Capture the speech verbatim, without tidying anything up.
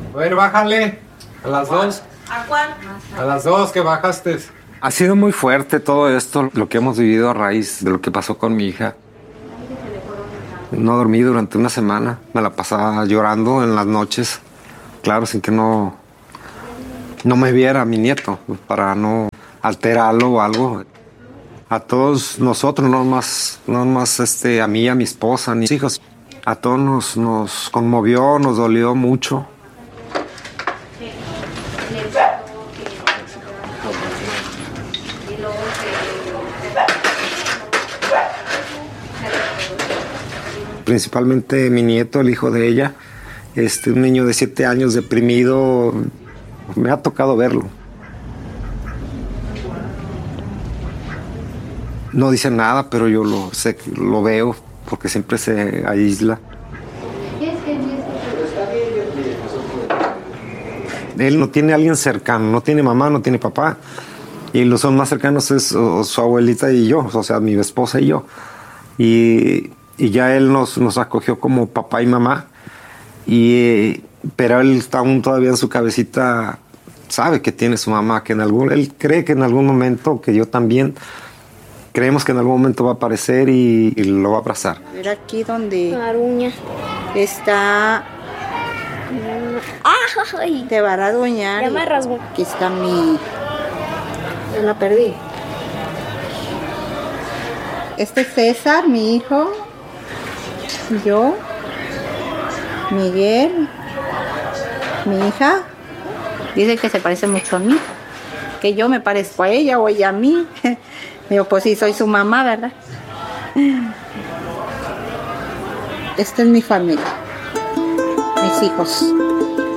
A ver, bájale. A las dos. ¿A cuál? A las dos que bajaste. Ha sido muy fuerte todo esto, lo que hemos vivido a raíz de lo que pasó con mi hija. No dormí durante una semana, me la pasaba llorando en las noches, claro, sin que no, no me viera mi nieto, para no alterarlo o algo. A todos nosotros, no más, no más este, a mí, a mi esposa, a mis hijos, a todos nos, nos conmovió, nos dolió mucho. Principalmente mi nieto, el hijo de ella, este, un niño de siete años deprimido, me ha tocado verlo. No dice nada, pero yo lo sé, lo veo porque siempre se aísla. Él no tiene a alguien cercano, no tiene mamá, no tiene papá. Y los son más cercanos es o, su abuelita y yo, o sea, mi esposa y yo. Y, y ya él nos, nos acogió como papá y mamá. Y, pero él está aún todavía en su cabecita, sabe que tiene su mamá, que en algún, él cree que en algún momento, que yo también, creemos que en algún momento va a aparecer y, y lo va a abrazar. A ver aquí donde Aruña. está... ¡Ay! Te va a arañar. Ya me rasgó. Aquí está mi... Yo la perdí. Este es César, mi hijo. Yo. Miguel. Mi hija. Dice que se parece mucho a mí. Que yo me parezco a ella o ella a mí. Digo, pues sí, soy su mamá, ¿verdad? Esta es mi familia. Mis hijos.